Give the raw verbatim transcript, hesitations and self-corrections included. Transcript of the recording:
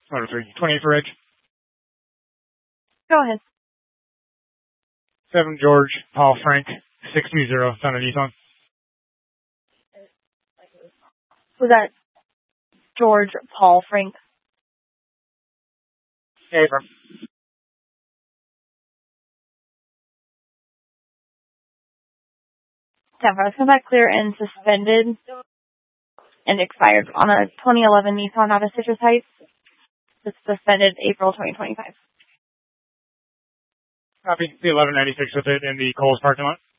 Motor three. twenty-eight for Edge. Go ahead. seven George, Paul Frank, six two zero, Son of Nissan. Was that George, Paul, Frank? Yeah, from. Ten for us. Come back clear and suspended and expired on a twenty eleven Nissan out of Citrus Heights. It's suspended April twenty twenty-five. Copy. The eleven ninety-six with it in the Kohl's parking lot.